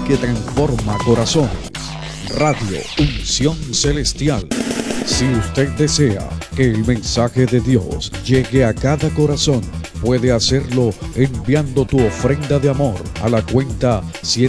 que transforma corazones. Radio Unción Celestial. Si usted desea que el mensaje de Dios llegue a cada corazón, puede hacerlo enviando tu ofrenda de amor a la cuenta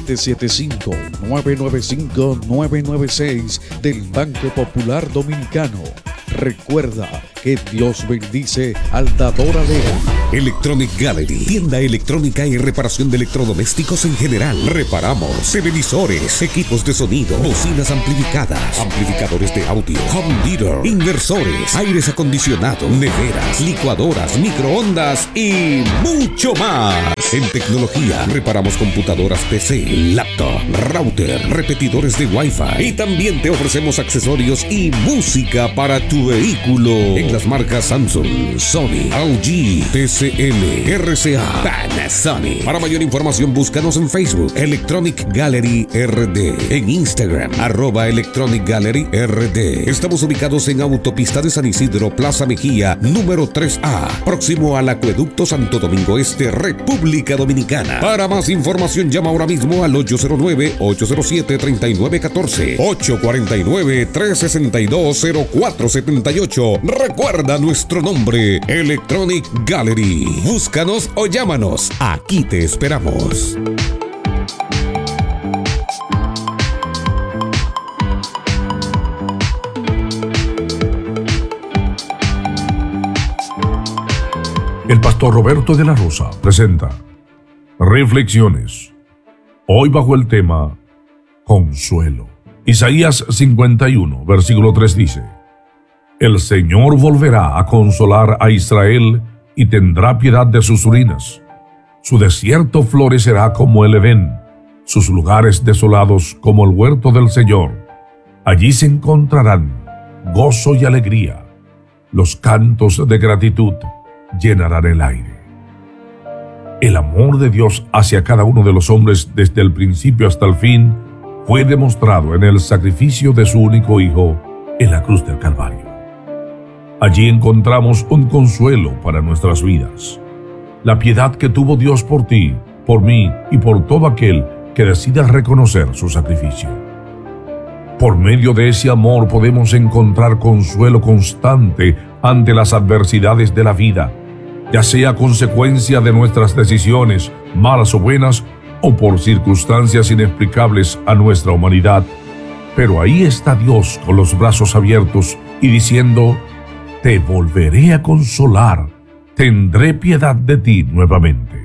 775-995-996 del Banco Popular Dominicano. Recuerda que Dios bendice al dador alegre. Electronic Gallery, tienda electrónica y reparación de electrodomésticos en general. Reparamos televisores, equipos de sonido, bocinas amplificadas, amplificadores de audio, home theater, inversores, aires acondicionados, neveras, licuadoras, microondas y mucho más. En tecnología, reparamos computadoras PC, laptop, router, repetidores de Wi-Fi y también te ofrecemos accesorios y música para tu vehículo en las marcas Samsung, Sony, LG, TCL, RCA, Panasonic. Para mayor información búscanos en Facebook Electronic Gallery RD, en Instagram @Electronic Gallery RD. Estamos ubicados en Autopista de San Isidro, Plaza Mejía, número 3A, próximo al Acueducto Santo Domingo Este, República Dominicana. Para más información llama ahora mismo al 809-807-3914, 849-362-0478. Recuerda nuestro nombre, Electronic Gallery. Búscanos o llámanos. Aquí te esperamos. El pastor Roberto de la Rosa presenta Reflexiones. Hoy bajo el tema Consuelo. Isaías 51, versículo 3 dice: El Señor volverá a consolar a Israel y tendrá piedad de sus ruinas. Su desierto florecerá como el Edén, sus lugares desolados como el huerto del Señor. Allí se encontrarán gozo y alegría. Los cantos de gratitud llenarán el aire. El amor de Dios hacia cada uno de los hombres desde el principio hasta el fin fue demostrado en el sacrificio de su único Hijo en la cruz del Calvario. Allí encontramos un consuelo para nuestras vidas. La piedad que tuvo Dios por ti, por mí y por todo aquel que decida reconocer su sacrificio. Por medio de ese amor podemos encontrar consuelo constante ante las adversidades de la vida, ya sea consecuencia de nuestras decisiones, malas o buenas, o por circunstancias inexplicables a nuestra humanidad. Pero ahí está Dios con los brazos abiertos y diciendo: te volveré a consolar, tendré piedad de ti nuevamente.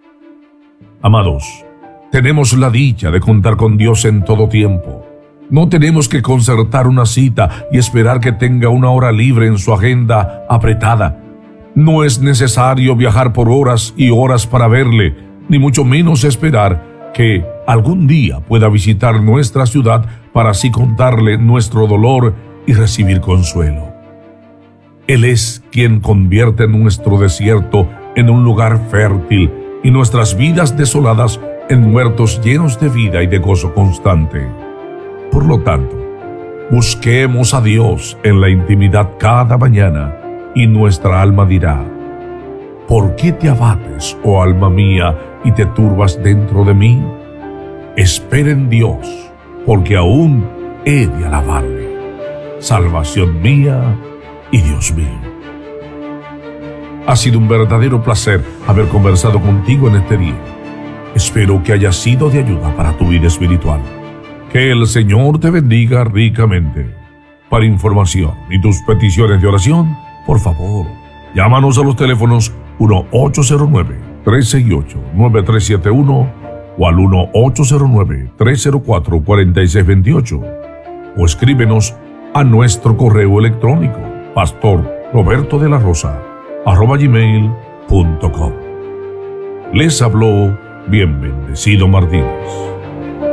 Amados, tenemos la dicha de contar con Dios en todo tiempo. No tenemos que concertar una cita y esperar que tenga una hora libre en su agenda apretada. No es necesario viajar por horas y horas para verle, ni mucho menos esperar que algún día pueda visitar nuestra ciudad para así contarle nuestro dolor y recibir consuelo. Él es quien convierte nuestro desierto en un lugar fértil y nuestras vidas desoladas en huertos llenos de vida y de gozo constante. Por lo tanto, busquemos a Dios en la intimidad cada mañana y nuestra alma dirá: ¿por qué te abates, oh alma mía, y te turbas dentro de mí? Espera en Dios, porque aún he de alabarle, salvación mía y Dios mío. Ha sido un verdadero placer haber conversado contigo en este día. Espero que haya sido de ayuda para tu vida espiritual. Que el Señor te bendiga ricamente. Para información y tus peticiones de oración, por favor, llámanos a los teléfonos 1-809-368-9371 o al 1-809-304-4628 o escríbenos a nuestro correo electrónico pastorrobertodelarosa@gmail.com. Les habló Bien Bendecido Martínez.